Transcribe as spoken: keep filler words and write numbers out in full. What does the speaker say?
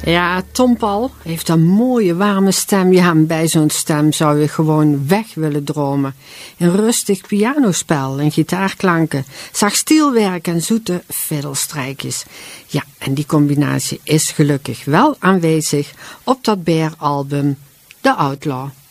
Ja, Tom Paul heeft een mooie warme stem. Ja, en bij zo'n stem zou je gewoon weg willen dromen. Een rustig pianospel en gitaarklanken, zacht stielwerk en zoete fiddelstrijkjes. Ja, en die combinatie is gelukkig wel aanwezig op dat Bear-album The Outlaw.